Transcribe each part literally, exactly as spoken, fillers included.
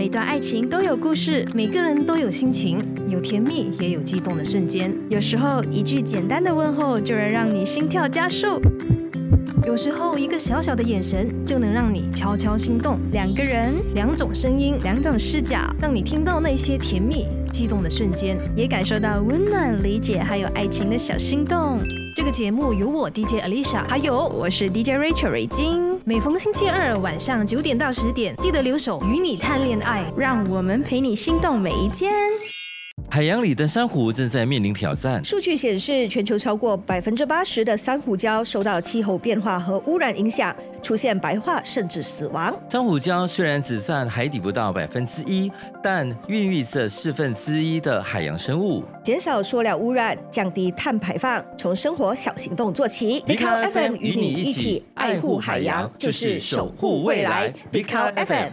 一段爱情都有故事， 每个人都有心情，有甜蜜也有激动的瞬间。 有时候一句简单的问候就能让你心跳加速， 有时候一个小小的眼神就能让你悄悄心动。 两个人， 两种声音， 两种视角， 让你听到那些甜蜜激动的瞬间， 也感受到温暖、理解还有爱情的小心动。 这个节目由我 D J Alicia， 还有我是 D J Rachel 瑞金。 每逢星期二晚上九点到十点，记得留守与你谈恋爱， 让我们陪你心动每一天。 海洋里的珊瑚正在面临挑战。 数据显示，全球超过百分之八十的珊瑚礁受到气候变化和污染影响，出现白化甚至死亡。 珊瑚礁虽然只占海底不到百分之一，但孕育着四分之一的海洋生物。 减少塑料污染，降低碳排放，从生活小行动做起。 Big Cow F M 与你一起爱护海洋，就是守护未来。Big Cow F M。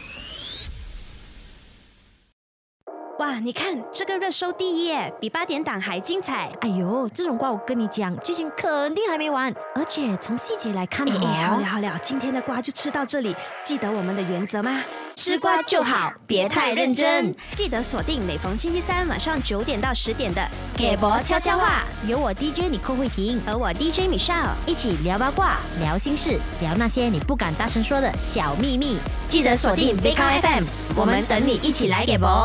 哇，你看这个热搜第一耶，比八点档还精彩。 哎呦，这种瓜我跟你讲，剧情肯定还没完，而且从细节来看， 哎哎，好了好了，今天的瓜就吃到这里。记得我们的原则吗？吃瓜就好，别太认真。记得锁定每逢星期三晚上九点到十点的《给博悄悄话》， 有我 D J 你寇慧婷和我 D J Michelle 一起聊八卦、聊心事、聊那些你不敢大声说的小秘密。 记得锁定 Big Cow F M， 我们等你一起来给博。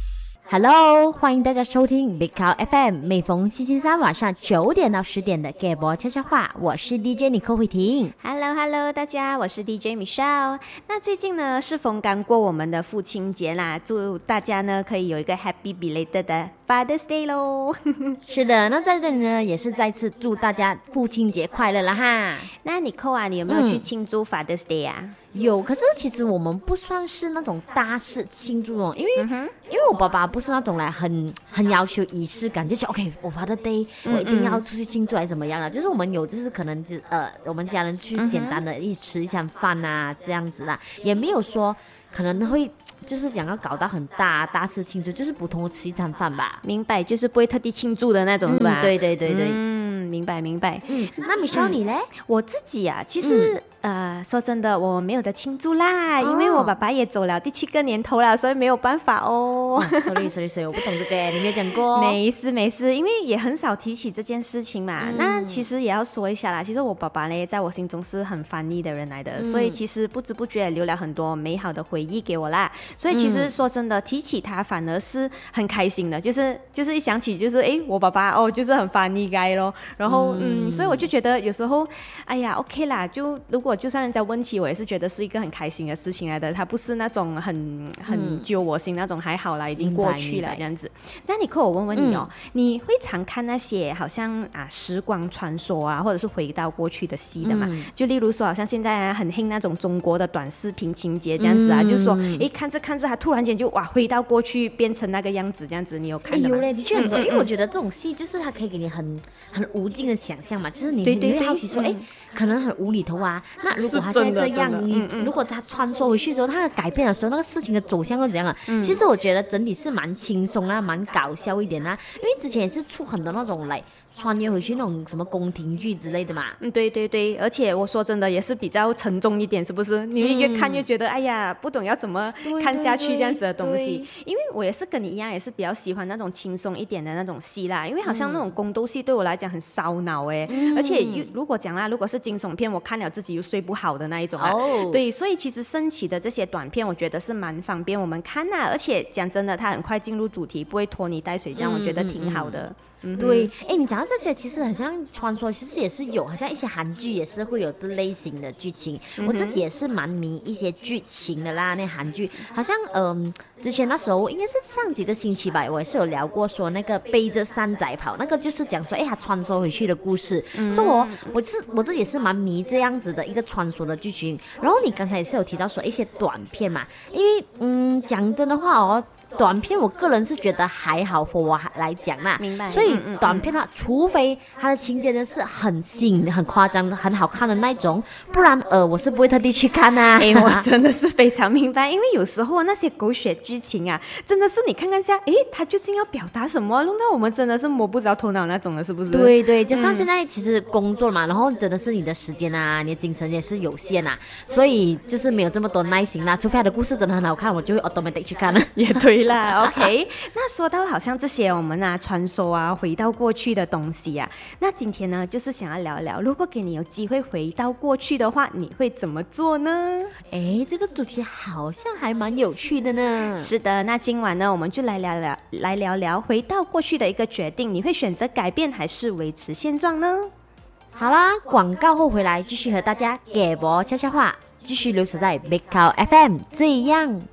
Hello， 欢迎大家收听 Big Cow F M， 每逢星期三晚上九点到十点的给博悄悄话，我是 D J 你寇慧婷。 Hello Hello， 大家，我是 D J Michelle。那最近呢，适逢刚过我们的父亲节啦，祝大家呢可以有一个 Happy belated 的 Father's Day 咯。 是的，那在这里呢，也是再次祝大家父亲节快乐啦哈。 那你寇啊，你有没有去庆祝 Father's Day 啊？ 嗯有，可是其实我们不算是那种大事庆祝哦，因为、嗯、因为我爸爸不是那种来很很要求仪式感，就是 OK， 我 Father Day 我一定要出去庆祝还是怎么样啊？就是我们有，就是可能呃，我们家人去简单的一起吃一餐饭啊，这样子啦，也没有说可能会就是讲要搞到很大大事庆祝，就是普通的吃一餐饭吧。 明白，就是不会特地庆祝的那种，是吧？ 嗯，对对对对。 嗯，明白明白。 嗯，那Michelle你嘞？ 我自己啊，其实、嗯。呃，说真的，我没有得庆祝啦，哦、因为我爸爸也走了第七个年头了，所以没有办法哦。 哦 sorry sorry sorry， 我不懂这个，你没有讲过。 没事没事，因为也很少提起这件事情嘛。嗯、那其实也要说一下啦，其实我爸爸呢，在我心中是很翻译的人来的，嗯、所以其实不知不觉留了很多美好的回忆给我啦。所以其实说真的，提起他反而是很开心的，就是就是一想起就是哎，我爸爸哦，就是很翻译该咯。然后嗯, 嗯，所以我就觉得有时候，哎呀 ，OK 啦，就如果就算人家问起，我也是觉得是一个很开心的事情来的，它不是那种很很揪我心那种，还好啦，已经过去了这样子。那你可我问问你哦，嗯、你会常看那些好像啊时光穿梭啊，或者是回到过去的戏的嘛？嗯、就例如说，好像现在、啊、很兴那种中国的短视频情节这样子啊，嗯、就是说，哎，看着看着，他突然间就哇回到过去，变成那个样子这样子，你有看的吗？ 有嘞，的确很多，因为我觉得这种戏就是它可以给你很很无尽的想象嘛，就是你对对对你会好奇说，哎、嗯，可能很无厘头啊。那如果他现在这样，你、嗯嗯、如果他穿梭回去的时候，他的改变的时候，那个事情的走向会怎样啊？嗯、其实我觉得整体是蛮轻松啊，蛮搞笑一点啊，因为之前也是出很多那种来。穿越回去那种什么宫廷剧之类的嘛， 嗯，对对对，而且我说真的也是比较沉重一点，是不是？你越看越觉得，嗯、哎呀，不懂要怎么看下去这样子的东西。因为我也是跟你一样，也是比较喜欢那种轻松一点的那种戏啦。因为好像那种宫斗戏对我来讲很烧脑哎，嗯、而且如果讲啦，如果是惊悚片，我看了自己又睡不好的那一种啊。哦、对，所以其实升起的这些短片，我觉得是蛮方便我们看啦。而且讲真的，它很快进入主题，不会拖泥带水，这样、嗯、我觉得挺好的。嗯嗯、对，哎，你讲到这些，其实很像传说，其实也是有，好像一些韩剧也是会有这类型的剧情。嗯、我自己也是蛮迷一些剧情的啦，那韩剧好像嗯、呃，之前那时候应该是上几个星期吧，我也是有聊过说那个背着山仔跑，那个就是讲说哎他穿梭回去的故事。嗯、所以我我是我自己也是蛮迷这样子的一个穿梭的剧情。然后你刚才也是有提到说一些短片嘛，因为嗯讲真的话哦。 短片我个人是觉得还好 for 我来讲啦， 明白。 所以嗯嗯短片的话，除非它的情节呢是很吸引、很夸张的、很好看的那种，不然呃我是不会特地去看啊。 哎，我真的是非常明白，因为有时候那些狗血剧情啊，真的是你看看下，哎，他究竟要表达什么，弄到我们真的是摸不着头脑那种的，是不是？ 对对，加上现在其实工作嘛，然后真的是你的时间啊，你的精神也是有限啊，所以就是没有这么多耐心啦。除非他的故事真的很好看，我就会 automatic 去看了。 也对啦，OK。那说到好像这些我们啊传说啊回到过去的东西啊，那今天呢就是想要聊聊，如果给你有机会回到过去的话，你会怎么做呢？ 哎，这个主题好像还蛮有趣的呢。 是的，那今晚呢我们就来聊聊来聊聊回到过去的一个决定，你会选择改变还是维持现状呢？ 好啦，广告后回来继续和大家给博悄悄话，继续留守在 Big Cow F M， 这样。